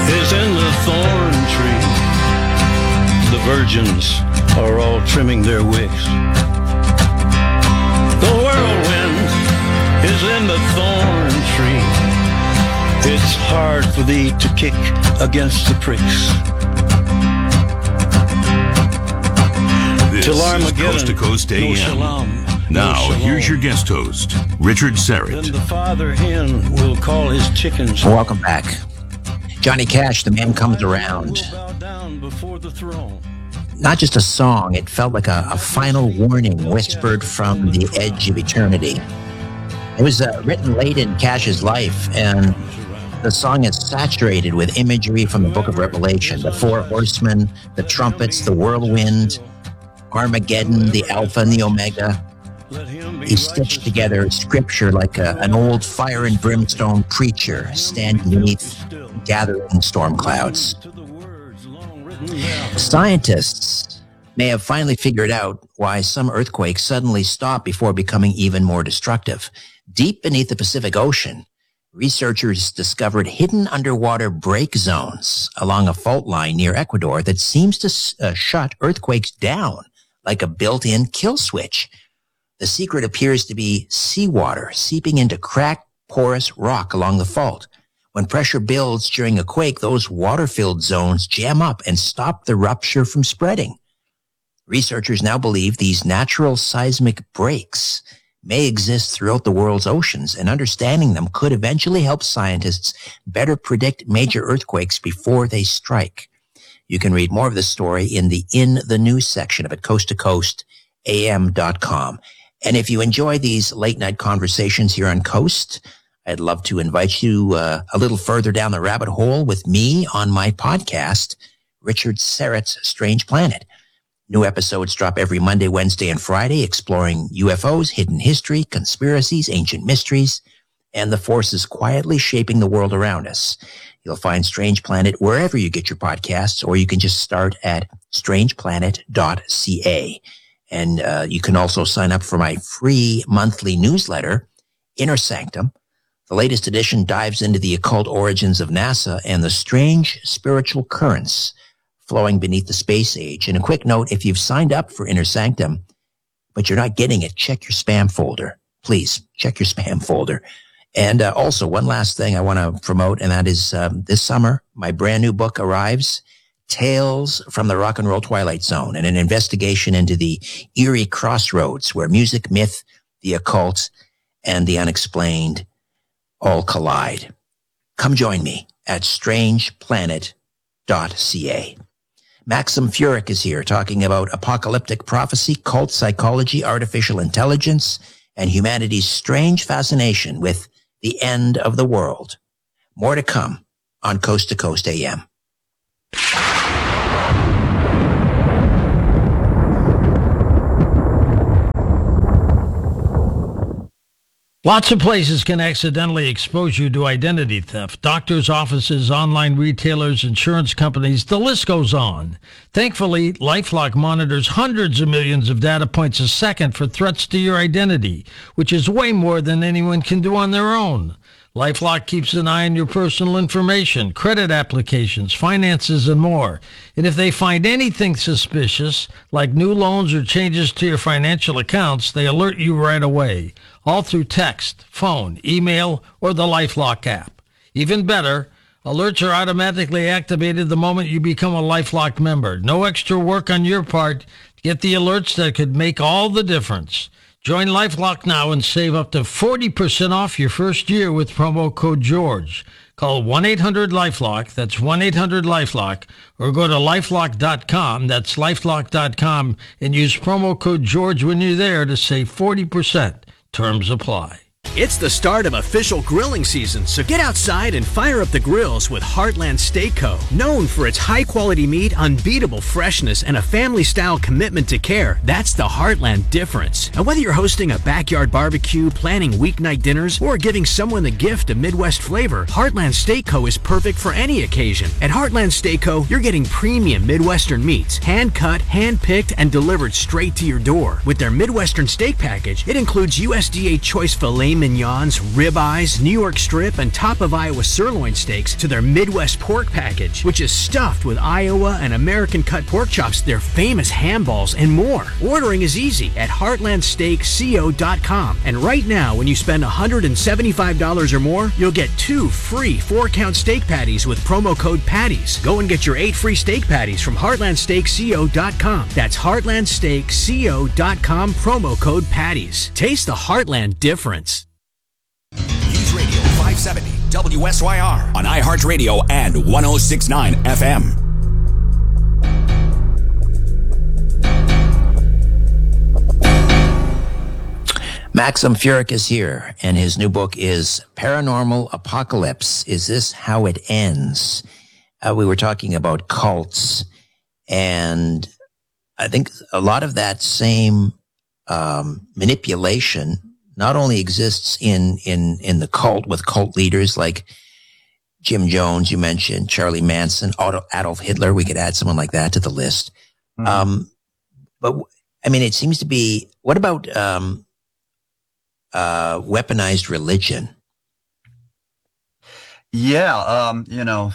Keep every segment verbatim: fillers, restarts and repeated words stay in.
is in the thorn tree. The virgins are all trimming their wicks. The whirlwind is in the thorn tree. It's hard for thee to kick against the pricks. This Till is Armageddon, Coast to Coast A M. no shalom, now, no shalom. here's your guest host, Richard Syrett. Then the father hen will call his chickens. Welcome back. Johnny Cash, The Man Comes Around. Bow down before the throne. Not just a song, it felt like a, a final warning whispered from the edge of eternity. It was uh, written late in Cash's life, and the song is saturated with imagery from the book of Revelation. The four horsemen, the trumpets, the whirlwind, Armageddon, the Alpha and the Omega. He stitched together scripture like a, an old fire and brimstone preacher standing beneath gathering storm clouds. Scientists may have finally figured out why some earthquakes suddenly stop before becoming even more destructive. Deep beneath the Pacific Ocean, researchers discovered hidden underwater break zones along a fault line near Ecuador that seems to uh, shut earthquakes down like a built-in kill switch. The secret appears to be seawater seeping into cracked, porous rock along the fault. When pressure builds during a quake, those water-filled zones jam up and stop the rupture from spreading. Researchers now believe these natural seismic breaks may exist throughout the world's oceans, and understanding them could eventually help scientists better predict major earthquakes before they strike. You can read more of this story in the In the News section of it, coast to coast A M dot com. And if you enjoy these late-night conversations here on Coast, I'd love to invite you uh, a little further down the rabbit hole with me on my podcast, Richard Syrett's Strange Planet. New episodes drop every Monday, Wednesday, and Friday, exploring U F Os, hidden history, conspiracies, ancient mysteries, and the forces quietly shaping the world around us. You'll find Strange Planet wherever you get your podcasts, or you can just start at strange planet dot c a. And uh, you can also sign up for my free monthly newsletter, Inner Sanctum. The latest edition dives into the occult origins of NASA and the strange spiritual currents flowing beneath the space age. And a quick note, if you've signed up for Inner Sanctum, but you're not getting it, check your spam folder. Please, check your spam folder. And uh, also, one last thing I want to promote, and that is um, this summer, my brand new book arrives, Tales from the Rock and Roll Twilight Zone, and an investigation into the eerie crossroads where music, myth, the occult, and the unexplained all collide. Come join me at strange planet dot c a. Maxim Furyk is here talking about apocalyptic prophecy, cult psychology, artificial intelligence, and humanity's strange fascination with the end of the world. More to come on Coast to Coast A M. Lots of places can accidentally expose you to identity theft. Doctors' offices, online retailers, insurance companies, the list goes on. Thankfully, LifeLock monitors hundreds of millions of data points a second for threats to your identity, which is way more than anyone can do on their own. LifeLock keeps an eye on your personal information, credit applications, finances, and more. And if they find anything suspicious, like new loans or changes to your financial accounts, they alert you right away, all through text, phone, email, or the LifeLock app. Even better, alerts are automatically activated the moment you become a LifeLock member. No extra work on your part. Get the alerts that could make all the difference. Join LifeLock now and save up to forty percent off your first year with promo code George. Call one eight hundred LifeLock, that's one eight hundred LifeLock, or go to lifelock dot com, that's lifelock dot com, and use promo code George when you're there to save forty percent. Terms apply. It's the start of official grilling season, so get outside and fire up the grills with Heartland Steak Co. Known for its high-quality meat, unbeatable freshness, and a family-style commitment to care, that's the Heartland difference. And whether you're hosting a backyard barbecue, planning weeknight dinners, or giving someone the gift of Midwest flavor, Heartland Steak Co. is perfect for any occasion. At Heartland Steak Co., you're getting premium Midwestern meats, hand-cut, hand-picked, and delivered straight to your door. With their Midwestern steak package, it includes U S D A choice filet mignons, ribeyes, New York strip, and top of Iowa sirloin steaks to their Midwest pork package, which is stuffed with Iowa and American cut pork chops, their famous ham balls, and more. Ordering is easy at heartland steak co dot com. And right now, when you spend one hundred seventy-five dollars or more, you'll get two free four-count steak patties with promo code PATTIES. Go and get your eight free steak patties from heartland steak co dot com. That's heartland steak co dot com, promo code PATTIES. Taste the Heartland difference. News Radio five seventy W S Y R on iHeartRadio and one oh six point nine F M. Maxim Furyk is here, and his new book is Paranormal Apocalypse. Is This How It Ends? Uh, we were talking about cults, and I think a lot of that same um, manipulation not only exists in, in, in the cult with cult leaders like Jim Jones, you mentioned, Charlie Manson, Adolf Hitler. We could add someone like that to the list. Mm-hmm. Um, but, I mean, it seems to be, what about um, uh, weaponized religion? Yeah, um, you know,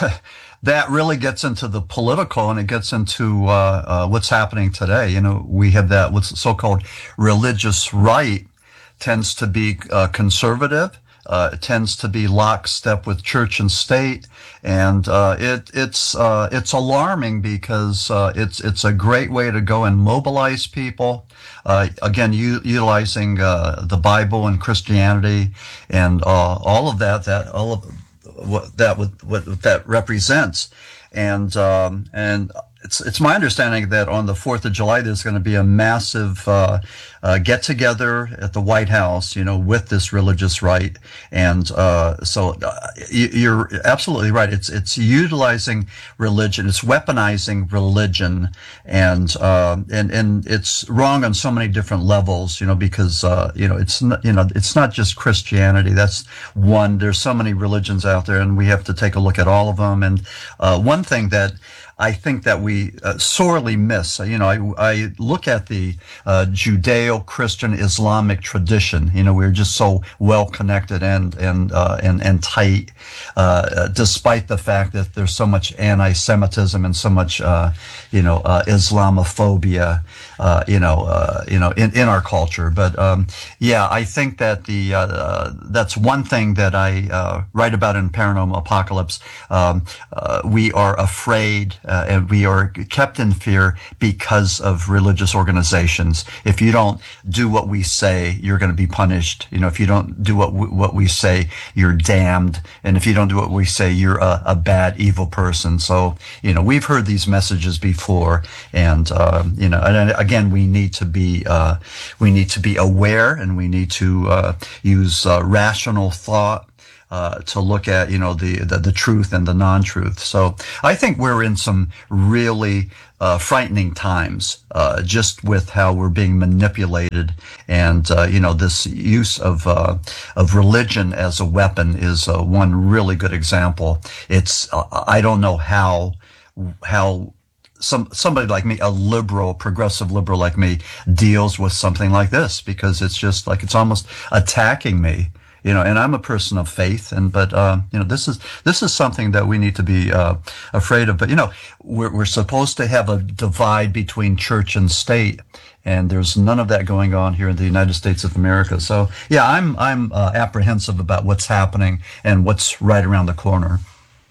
that really gets into the political, and it gets into uh, uh, what's happening today. You know, we have that what's so-called religious right tends to be uh, conservative. Uh, it tends to be lockstep with church and state, and uh, it it's uh, it's alarming because uh, it's it's a great way to go and mobilize people. Uh, again, u- utilizing uh, the Bible and Christianity and uh, all of that that all of what that what, what that represents, and um, and. It's it's my understanding that on the fourth of July there's going to be a massive uh, uh, get together at the White House, you know, with this religious right, and uh, so uh, you're absolutely right. It's it's utilizing religion, it's weaponizing religion, and uh, and and it's wrong on so many different levels, you know, because uh, you know it's not, you know it's not just Christianity. That's one. There's so many religions out there, and we have to take a look at all of them. And uh, one thing that I think that we uh, sorely miss. You know, I, I look at the uh, Judeo-Christian Islamic tradition. You know, we're just so well connected and and uh, and and tight, uh, despite the fact that there's so much anti-Semitism and so much, uh, you know, uh, Islamophobia, uh, you know, uh, you know, in, in our culture. But um, yeah, I think that the uh, uh, that's one thing that I uh, write about in Paranormal Apocalypse. Um, uh, we are afraid. Uh, and we are kept in fear because of religious organizations. If you don't do what we say, you're going to be punished. You know, if you don't do what we, what we say, you're damned. And if you don't do what we say, you're a, a bad, evil person. So, you know, we've heard these messages before, and uh, you know, and again, we need to be uh, we need to be aware, and we need to uh, use uh, rational thought. Uh, to look at, you know, the, the, the truth and the non-truth. So I think we're in some really, uh, frightening times, uh, just with how we're being manipulated. And, uh, you know, this use of, uh, of religion as a weapon is, uh, one really good example. It's, uh, I don't know how, how, Some somebody like me, a liberal, progressive liberal like me, deals with something like this, because it's just like it's almost attacking me. You know, and I'm a person of faith, and but uh, you know, this is this is something that we need to be uh, afraid of. But you know, we're we're supposed to have a divide between church and state, and there's none of that going on here in the United States of America. So yeah, I'm I'm uh, apprehensive about what's happening and what's right around the corner.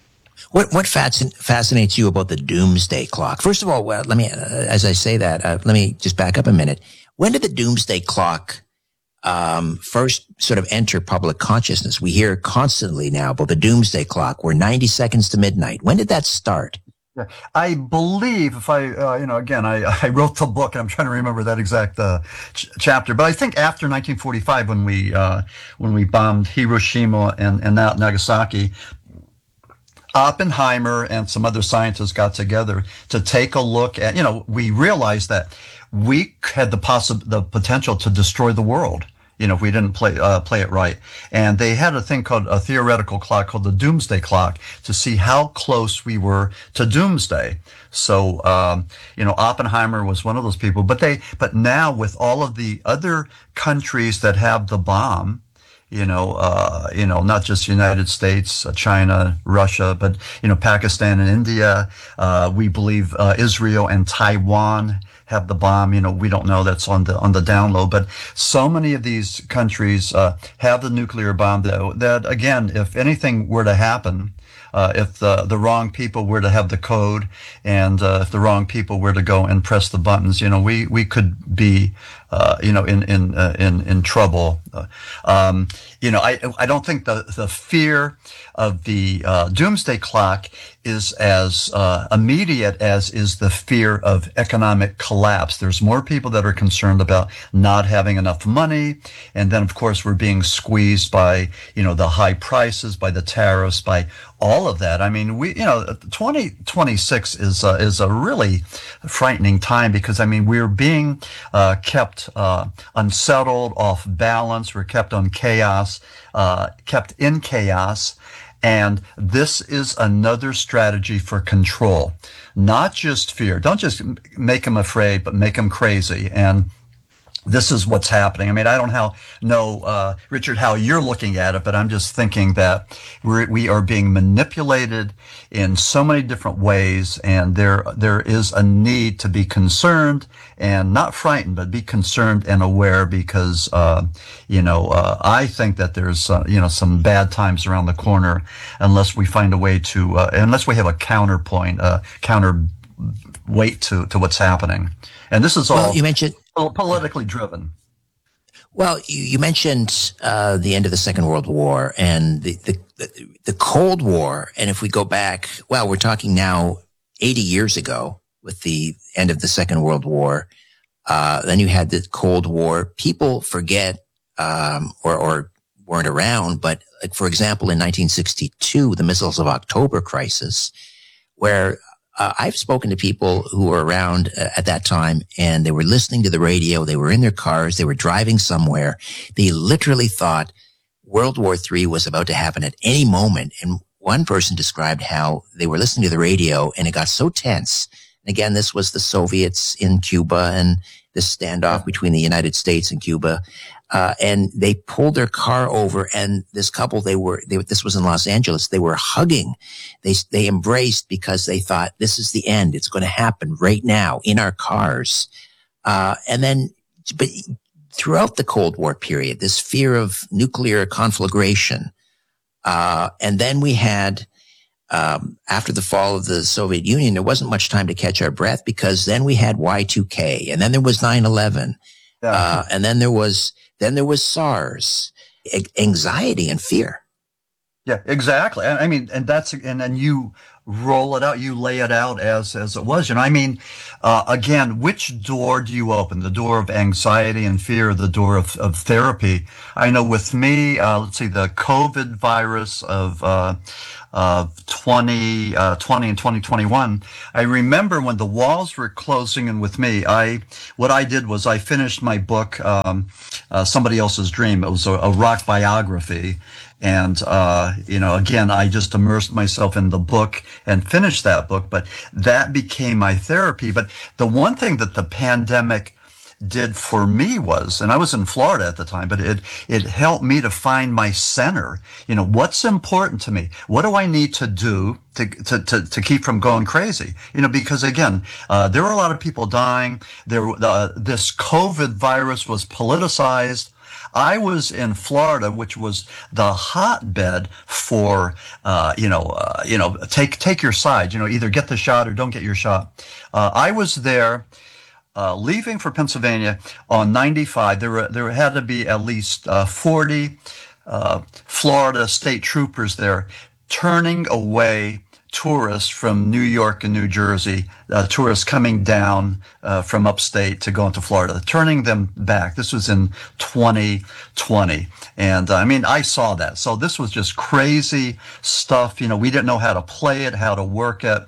What what fascin- fascinates you about the doomsday clock? First of all, well, let me, uh, as I say that, uh, let me just back up a minute. When did the doomsday clock um, first sort of enter public consciousness? We hear constantly now about the doomsday clock. We're ninety seconds to midnight. When did that start? Yeah, I believe if I, uh, you know, again, I, I wrote the book. I'm trying to remember that exact uh, ch- chapter, but I think after nineteen forty-five, when we uh, when we bombed Hiroshima and and Nagasaki, Oppenheimer and some other scientists got together to take a look at, you know, we realized that we had the possi- the potential to destroy the world, you know, if we didn't play uh, play it right. And they had a thing called a theoretical clock called the doomsday clock to see how close we were to doomsday. So, um, you know, Oppenheimer was one of those people. But they, but now with all of the other countries that have the bomb, you know, uh, you know, not just United States, uh, China, Russia, but, you know, Pakistan and India. Uh, we believe uh, Israel and Taiwan have the bomb. You know, we don't know, that's on the on the down low, but so many of these countries uh, have the nuclear bomb that, that, again, if anything were to happen, uh, if the the wrong people were to have the code, and uh, if the wrong people were to go and press the buttons, you know, we we could be, uh, you know, in in uh, in in trouble. Uh, um, you know, I I don't think the the fear of the uh, doomsday clock is as uh, immediate as is the fear of economic collapse. There's more people that are concerned about not having enough money, and then of course we're being squeezed by, you know, the high prices, by the tariffs, by all of that. I mean, we, you know, twenty twenty-six is uh, is a really frightening time, because I mean we're being uh, kept uh, unsettled, off balance. We're kept on chaos, uh, kept in chaos. And this is another strategy for control, not just fear. Don't just make them afraid, but make them crazy. And this is what's happening. I mean, I don't how, know, uh, Richard, how you're looking at it, but I'm just thinking that we're, we are being manipulated in so many different ways, and there there is a need to be concerned and not frightened, but be concerned and aware, because, uh, you know, uh, I think that there's, uh, you know, some bad times around the corner unless we find a way to, uh, unless we have a counterpoint, uh, counter weight to, to what's happening. And this is all Well, you mentioned politically driven. Well, you, you mentioned uh, the end of the Second World War and the, the the Cold War. And if we go back, well, we're talking now eighty years ago with the end of the Second World War. Uh, then you had the Cold War. People forget um, or, or weren't around, but like, for example, in nineteen sixty-two, the Missiles of October crisis, where Uh, I've spoken to people who were around uh, at that time, and they were listening to the radio. They were in their cars. They were driving somewhere. They literally thought World War Three was about to happen at any moment. And one person described how they were listening to the radio, and it got so tense. And again, this was the Soviets in Cuba and this standoff between the United States and Cuba. Uh, and they pulled their car over, and this couple, they were, they, this was in Los Angeles, they were hugging. They, they embraced because they thought, this is the end. It's going to happen right now in our cars. Uh, and then, but throughout the Cold War period, this fear of nuclear conflagration. Uh, and then we had, um, after the fall of the Soviet Union, there wasn't much time to catch our breath, because then we had Y two K, and then there was nine eleven. Yeah. Uh, and then there was, Then there was SARS, anxiety and fear. Yeah, exactly. I mean, and that's, and then you roll it out, you lay it out as, as it was. And I mean, uh, again, which door do you open? The door of anxiety and fear, or the door of, of therapy? I know with me, uh, let's see, the COVID virus of, uh, of twenty twenty and twenty twenty-one, I remember when the walls were closing in with me, I, what I did was I finished my book, um, uh, Somebody Else's Dream. It was a, a rock biography. And, uh, you know, again, I just immersed myself in the book and finished that book, but that became my therapy. But the one thing that the pandemic did for me was, and I was in Florida at the time, but it, it helped me to find my center. You know, what's important to me? What do I need to do to, to, to, to keep from going crazy? You know, because again, uh, there were a lot of people dying. There, uh, this COVID virus was politicized. I was in Florida, which was the hotbed for, uh, you know, uh, you know, take, take your side, you know, either get the shot or don't get your shot. Uh, I was there. Uh, leaving for Pennsylvania on ninety-five, there were, there had to be at least uh, forty uh, Florida state troopers there, turning away tourists from New York and New Jersey, uh, tourists coming down uh, from upstate to go into Florida, turning them back. This was in twenty twenty. And uh, I mean, I saw that. So this was just crazy stuff. You know, we didn't know how to play it, how to work it.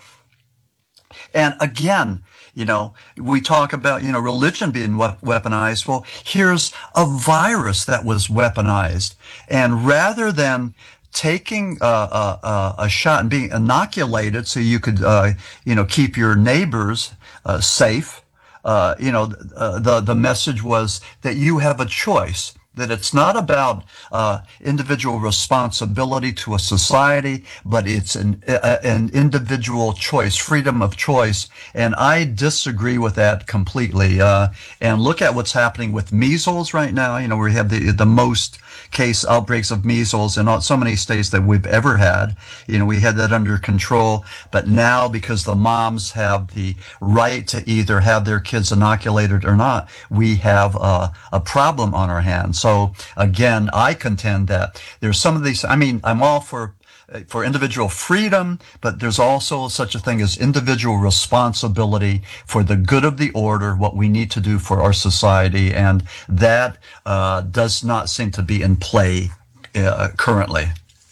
And again, you know, we talk about, you know, religion being weaponized. Well, here's a virus that was weaponized. And rather than taking uh, uh, a shot and being inoculated so you could, uh, you know, keep your neighbors uh, safe, uh, you know, uh, the, the message was that you have a choice. that it's not about uh, individual responsibility to a society, but it's an, a, an individual choice, freedom of choice. And I disagree with that completely. Uh, and look at what's happening with measles right now. You know, we have the, the most case outbreaks of measles in all, so many states that we've ever had. You know, we had that under control, but now because the moms have the right to either have their kids inoculated or not, we have a, a problem on our hands. So again, I contend that there's some of these, I mean, I'm all for for individual freedom, but there's also such a thing as individual responsibility for the good of the order, what we need to do for our society, and that uh, does not seem to be in play uh, currently.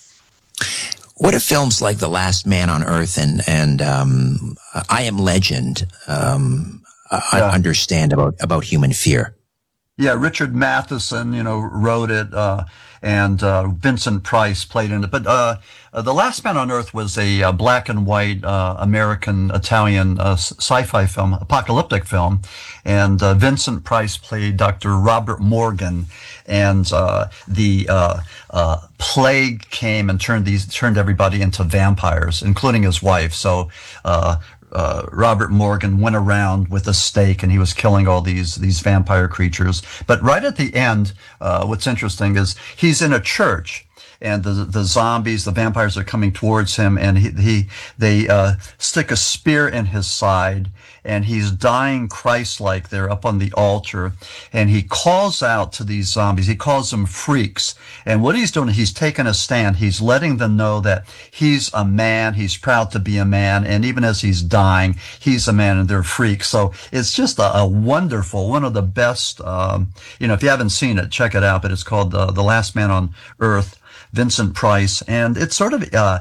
What do films like The Last Man on Earth and and um, I Am Legend um, yeah. understand about about human fear? Yeah, Richard Matheson, you know, wrote it, uh, and uh, Vincent Price played in it. But uh, uh, The Last Man on Earth was a uh, black and white uh, American-Italian uh, sci-fi film, apocalyptic film, and uh, Vincent Price played Doctor Robert Morgan, and uh, the uh, uh, plague came and turned these turned everybody into vampires, including his wife. So. Uh, Uh, Robert Morgan went around with a stake and he was killing all these these vampire creatures. But right at the end, uh, what's interesting is he's in a church and the the zombies, the vampires are coming towards him, and he, he they uh, stick a spear in his side, and he's dying Christ-like there up on the altar, and he calls out to these zombies. He calls them freaks, and what he's doing, he's taking a stand. He's letting them know that he's a man. He's proud to be a man, and even as he's dying, he's a man, and they're freaks. So it's just a, a wonderful, one of the best. Um, you know, if you haven't seen it, check it out. But it's called uh, The Last Man on Earth. Vincent Price, and it sort of uh,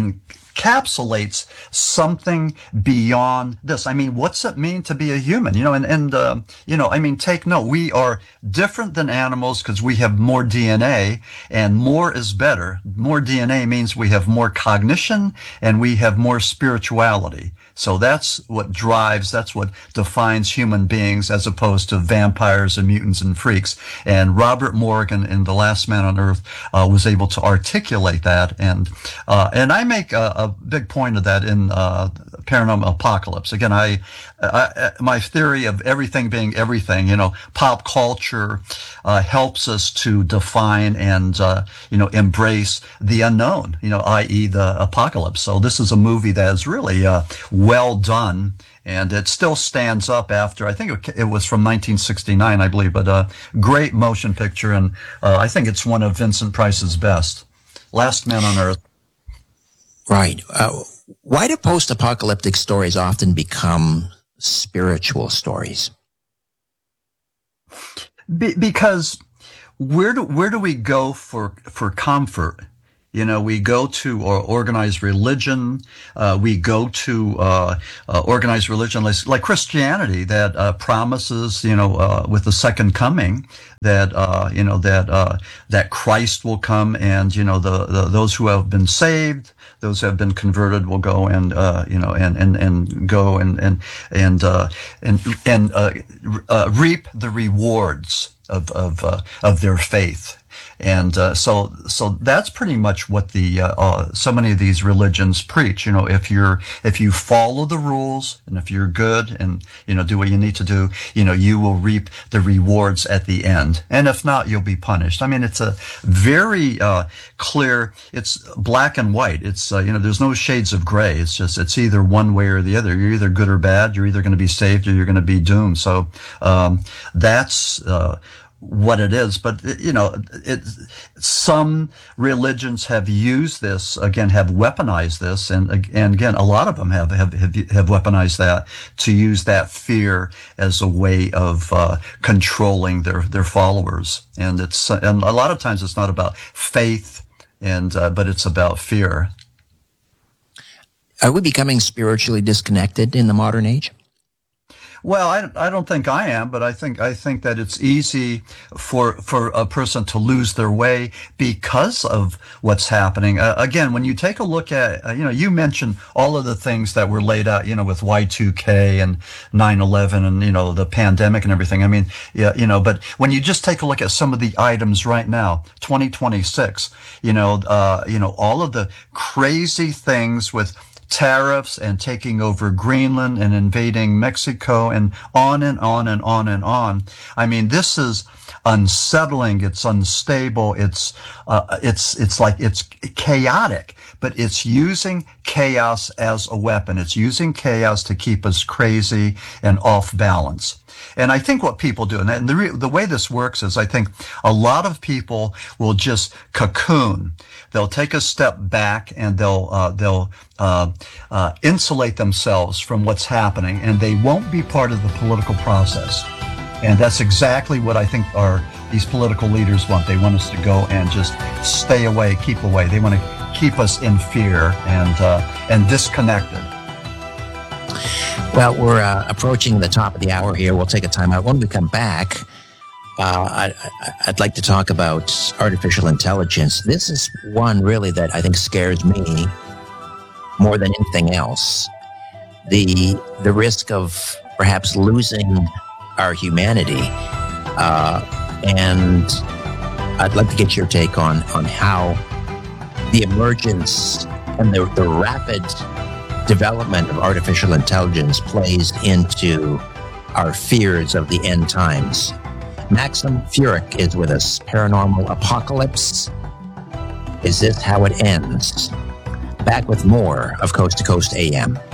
encapsulates something beyond this. I mean, what's it mean to be a human? You know, and, and uh, you know, I mean, take note, we are different than animals because we have more D N A, and more is better. More D N A means we have more cognition, and we have more spirituality. So that's what drives, that's what defines human beings as opposed to vampires and mutants and freaks. And Robert Morgan in The Last Man on Earth uh, was able to articulate that. And uh, and I make a, a big point of that in uh, Paranormal Apocalypse. Again, I, I my theory of everything being everything, you know, pop culture uh, helps us to define and, uh, you know, embrace the unknown, you know, that is the apocalypse. So this is a movie that is really uh, well done, and it still stands up after, I think it, it was from nineteen sixty-nine, I believe, but a great motion picture, and uh, I think it's one of Vincent Price's best. Last Man on Earth. Right. Uh, why do post-apocalyptic stories often become spiritual stories? Be- because where do where do we go for for comfort? You know, we go to uh, organized religion. Uh, we go to uh, uh, organized religion like, like Christianity that uh, promises, you know, uh, with the second coming, that uh, you know that uh, that Christ will come, and you know the, the those who have been saved, those who have been converted, will go and uh, you know and and and go and and and uh, and and uh, uh, reap the rewards of of uh, of their faith. And uh, so, so that's pretty much what the uh, uh, so many of these religions preach. You know, if you're if you follow the rules, and if you're good, and you know do what you need to do, you know, you will reap the rewards at the end. And if not, you'll be punished. I mean, it's a very uh, clear. It's black and white. It's uh, you know, there's no shades of gray. It's just it's either one way or the other. You're either good or bad. You're either going to be saved or you're going to be doomed. So um, that's. Uh, what it is, but you know, it, some religions have used this, again, have weaponized this, and and again, a lot of them have have have weaponized that to use that fear as a way of uh, controlling their their followers. And it's and a lot of times it's not about faith, and uh, but it's about fear. Are we becoming spiritually disconnected in the modern age? Well, I, I don't think I am, but I think I think that it's easy for for a person to lose their way because of what's happening. Uh, again, when you take a look at, uh, you know, you mentioned all of the things that were laid out, you know, with Y two K and nine eleven and, you know, the pandemic and everything. I mean, yeah, you know, but when you just take a look at some of the items right now, twenty twenty-six, you know, uh, you know, all of the crazy things with tariffs and taking over Greenland and invading Mexico and on and on and on and on. I mean, this is unsettling. It's unstable. It's uh, it's it's like it's chaotic, but it's using chaos as a weapon. It's using chaos to keep us crazy and off balance. And I think what people do, and the, re- the way this works is I think a lot of people will just cocoon. They'll take a step back and they'll uh, they'll uh, uh, insulate themselves from what's happening, and they won't be part of the political process. And that's exactly what I think our these political leaders want. They want us to go and just stay away, keep away. They want to keep us in fear and uh, and disconnected. Well, we're uh, approaching the top of the hour here. We'll take a time out. When we come back, uh, I, I'd like to talk about artificial intelligence. This is one really that I think scares me more than anything else. The the risk of perhaps losing our humanity. Uh, and I'd like to get your take on, on how the emergence and the, the rapid development of artificial intelligence plays into our fears of the end times. Maxim Furyk is with us. Paranormal Apocalypse. Is this how it ends? Back with more of Coast to Coast A M.